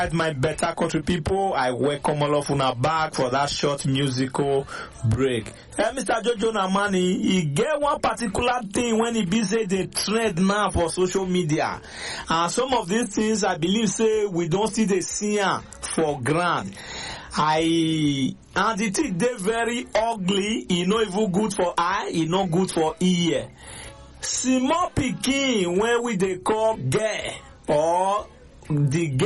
My better country people, I welcome all of una back for that short musical break. Mr. Jojo Namani, he get one particular thing when he be say the trend now for social media. And some of these things I believe say we don't see the scene for ground. And the thing they very ugly, e no even good for eye, e no good for ear. Small pikin when we they call girl or the girl